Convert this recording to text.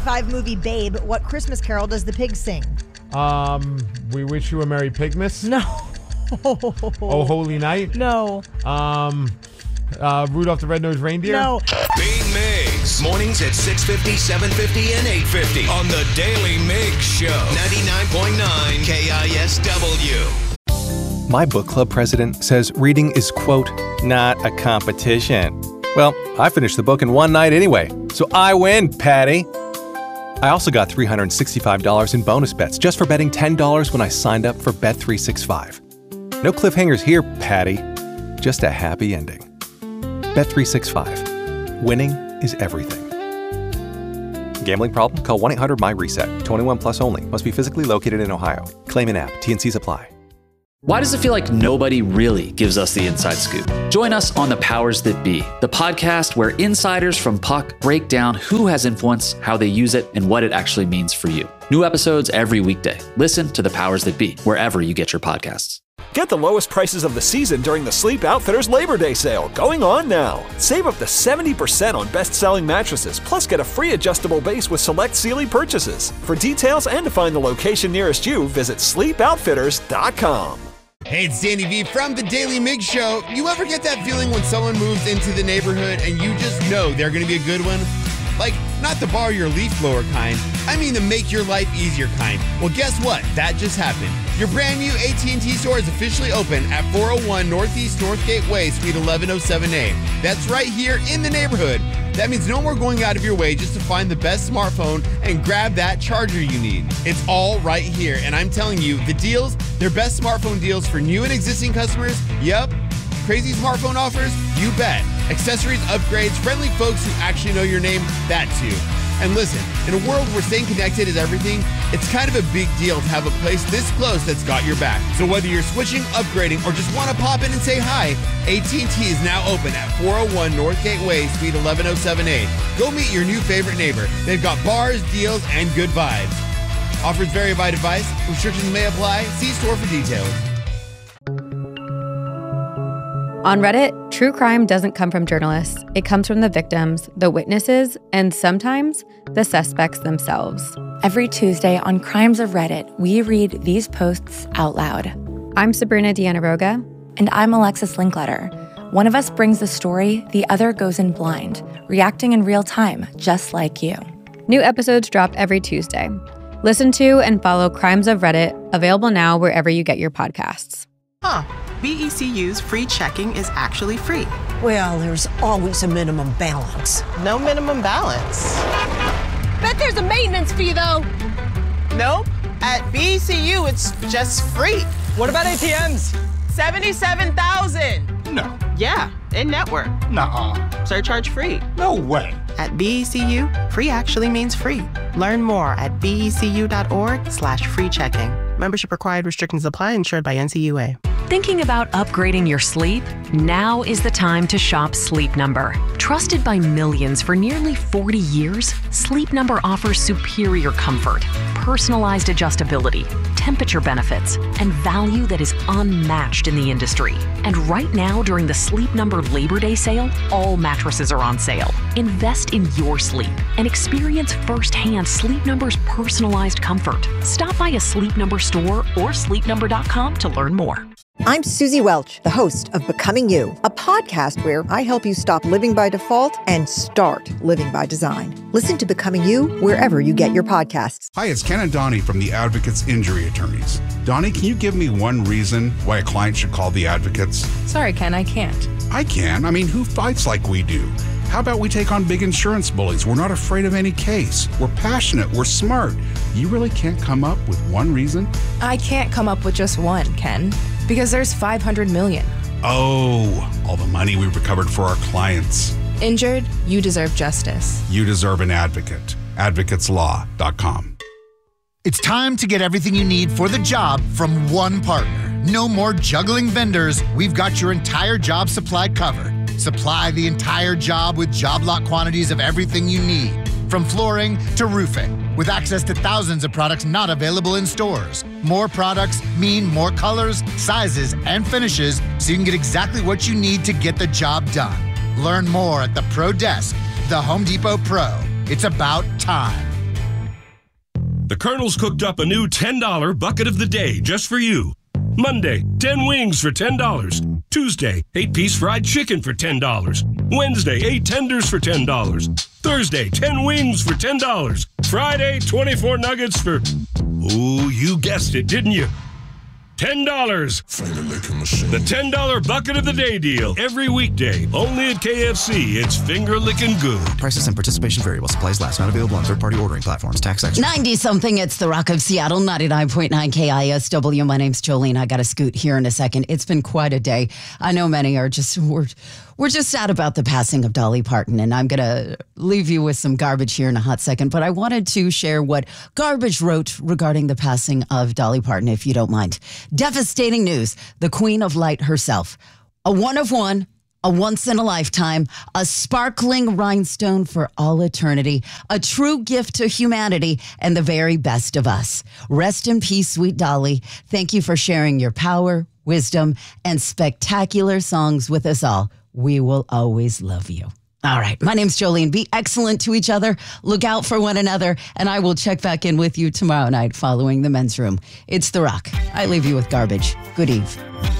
1985 movie Babe, what Christmas carol does the pig sing? We wish you a Merry Pigmas. No. Oh, Holy Night. No. Rudolph the Red-Nosed Reindeer. No. Big Migs. Mornings at 6:50, 7:50, and 8:50 on the Daily Migs Show. 99.9 KISW. My book club president says reading is, quote, not a competition. Well, I finished the book in one night anyway, so I win, Patty. I also got $365 in bonus bets just for betting $10 when I signed up for Bet365. No cliffhangers here, Patty. Just a happy ending. Bet365. Winning is everything. Gambling problem? Call 1-800-MY-RESET. 21 plus only. Must be physically located in Ohio. Claim an app. T&Cs apply. Why does it feel like nobody really gives us the inside scoop? Join us on The Powers That Be, the podcast where insiders from Puck break down who has influence, how they use it, and what it actually means for you. New episodes every weekday. Listen to The Powers That Be, wherever you get your podcasts. Get the lowest prices of the season during the Sleep Outfitters Labor Day sale, going on now. Save up to 70% on best-selling mattresses, plus get a free adjustable base with select Sealy purchases. For details and to find the location nearest you, visit sleepoutfitters.com. Hey, it's Danny V from the Daily Migs Show. You ever get that feeling when someone moves into the neighborhood and you just know they're going to be a good one? Like, not the borrow your leaf blower kind. I mean the make your life easier kind. Well, guess what? That just happened. Your brand new AT&T store is officially open at 401 Northeast Northgate Way, Suite 1107A. That's right here in the neighborhood. That means no more going out of your way just to find the best smartphone and grab that charger you need. It's all right here, and I'm telling you, the deals, they're best smartphone deals for new and existing customers. Yep. Crazy smartphone offers? You bet. Accessories, upgrades, friendly folks who actually know your name, that too. And listen, in a world where staying connected is everything, it's kind of a big deal to have a place this close that's got your back. So whether you're switching, upgrading, or just want to pop in and say hi, AT&T is now open at 401 Northgate Way, Suite 1107A. Go meet your new favorite neighbor. They've got bars, deals, and good vibes. Offers vary by device. Restrictions may apply. See store for details. On Reddit, true crime doesn't come from journalists. It comes from the victims, the witnesses, and sometimes the suspects themselves. Every Tuesday on Crimes of Reddit, we read these posts out loud. I'm Sabrina Diana-Roga. And I'm Alexis Linkletter. One of us brings the story, the other goes in blind, reacting in real time, just like you. New episodes drop every Tuesday. Listen to and follow Crimes of Reddit, available now wherever you get your podcasts. BECU's free checking is actually free. Well, there's always a minimum balance. No minimum balance. Bet there's a maintenance fee, though. Nope. At BECU, it's just free. What about ATMs? 77,000. No. Yeah, in-network. Nuh-uh. Surcharge free. No way. At BECU, free actually means free. Learn more at becu.org/free checking. Membership required, restrictions apply, insured by NCUA. Thinking about upgrading your sleep? Now is the time to shop Sleep Number. Trusted by millions for nearly 40 years, Sleep Number offers superior comfort, personalized adjustability, temperature benefits, and value that is unmatched in the industry. And right now, during the Sleep Number Labor Day sale, all mattresses are on sale. Invest in your sleep and experience firsthand Sleep Number's personalized comfort. Stop by a Sleep Number store or sleepnumber.com to learn more. I'm Susie Welch, the host of Becoming You, a podcast where I help you stop living by default and start living by design. Listen to Becoming You wherever you get your podcasts. Hi, it's Ken and Donnie from the Advocates Injury Attorneys. Donnie, can you give me one reason why a client should call the Advocates? Sorry, Ken, I can't. I can. I mean, who fights like we do? How about we take on big insurance bullies? We're not afraid of any case. We're passionate. We're smart. You really can't come up with one reason? I can't come up with just one, Ken. Because there's 500 million. Oh, all the money we recovered for our clients. Injured, you deserve justice. You deserve an advocate. AdvocatesLaw.com. It's time to get everything you need for the job from one partner. No more juggling vendors. We've got your entire job supply covered. Supply the entire job with job lot quantities of everything you need, from flooring to roofing, with access to thousands of products not available in stores. More products mean more colors, sizes, and finishes, so you can get exactly what you need to get the job done. Learn more at the Pro Desk, the Home Depot Pro. It's about time. The Colonel's cooked up a new $10 bucket of the day just for you. Monday, 10 wings for $10. Tuesday, 8-piece fried chicken for $10. Wednesday, 8 tenders for $10. Thursday, 10 wings for $10. Friday, 24 nuggets for... Ooh, you guessed it, didn't you? $10. Finger licking machine. The $10 bucket of the day deal. Every weekday. Only at KFC. It's finger licking good. Prices and participation variable. Supplies last. Not available on third-party ordering platforms. Tax extra. 90-something. It's the Rock of Seattle. 99.9 KISW. My name's Jolene. I got to scoot here in a second. It's been quite a day. I know many are just... We're just sad about the passing of Dolly Parton, and I'm going to leave you with some garbage here in a hot second, but I wanted to share what Garbage wrote regarding the passing of Dolly Parton, if you don't mind. Devastating news. The Queen of Light herself. A one of one, a once in a lifetime, a sparkling rhinestone for all eternity, a true gift to humanity, and the very best of us. Rest in peace, sweet Dolly. Thank you for sharing your power, wisdom, and spectacular songs with us all. We will always love you. All right. My name's Jolene. Be excellent to each other. Look out for one another. And I will check back in with you tomorrow night following the men's room. It's The Rock. I leave you with garbage. Good eve.